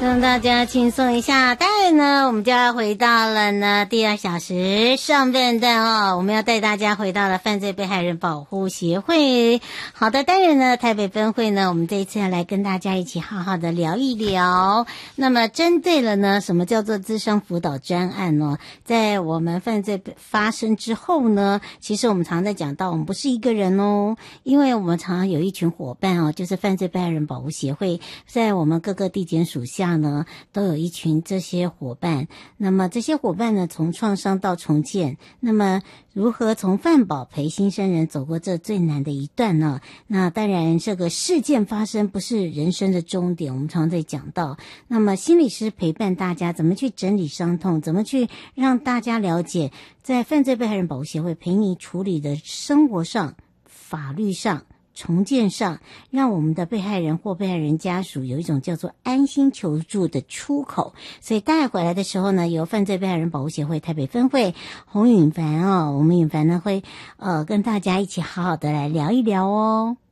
让大家轻松一下。当然呢，我们就要回到了呢第2小时上半段哦，我们要带大家回到了犯罪被害人保护协会。好的，当然呢，台北分会呢，我们这一次要来跟大家一起好好的聊一聊。那么针对了呢，什么叫做咨商辅导专案呢？在我们犯罪发生之后呢，其实我们常在讲到，我们不是一个人哦，因为我们常常有一群伙伴哦，就是犯罪被害人保护协会，在我们各个地检署下呢，都有一群这些伙伴。那么这些伙伴呢，从创伤到重建，那么如何从犯保陪新生人走过这最难的一段呢？那当然，这个事件发生不是人生的终点，我们常常在讲到。那么心理师陪伴大家怎么去整理伤痛，怎么去让大家了解，在犯罪被害人保护协会陪你处理的生活上、法律上、重建上，让我们的被害人或被害人家属有一种叫做安心求助的出口。所以待会回来的时候呢，由犯罪被害人保护协会台北分会洪允凡我们允凡呢会跟大家一起好好的来聊一聊哦。